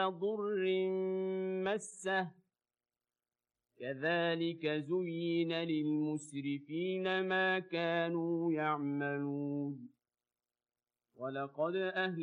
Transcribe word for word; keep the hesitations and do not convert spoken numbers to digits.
ضر مسه كذلك زين للمسرفين ما كانوا يعملون ولقد أهل